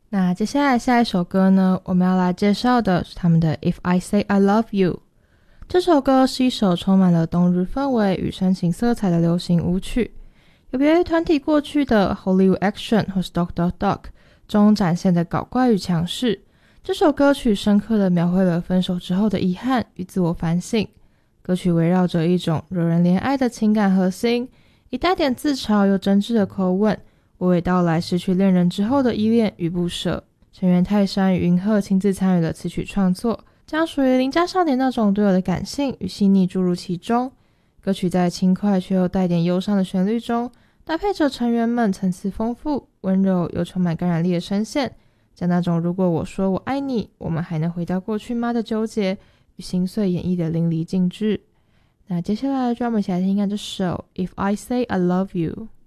那接下来下一首歌呢，我们要来介绍的是他们的 If I Say I Love You。这首歌是一首充满了冬日氛围与煽情色彩的流行舞曲，有别于团体过去的 Hollywood Action 或是 Dog 中展现的搞怪与强势。这首歌曲深刻地描绘了分手之后的遗憾与自我反省。歌曲围绕着一种惹人怜爱的情感核心，以带点自嘲又真挚的口吻，娓娓道来失去恋人之后的依恋与不舍。成员泰山与云鹤亲自参与了词曲创作，将属于邻家少年那种独有的感性与细腻注入其中。歌曲在轻快却又带点忧伤的旋律中，搭配着成员们层次丰富、温柔又充满感染力的声线，将那种如果我说我爱你，我们还能回到过去吗的纠结与心碎演绎的淋漓尽致。那接下来就让我们一起来听看这首 If I Say I Love You。